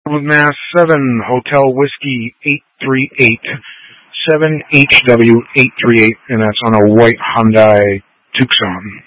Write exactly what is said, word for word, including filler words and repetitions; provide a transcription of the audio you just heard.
Mass seven, Hotel Whiskey eight three eight, seven H W eight three eight, and that's on a white Hyundai Tucson.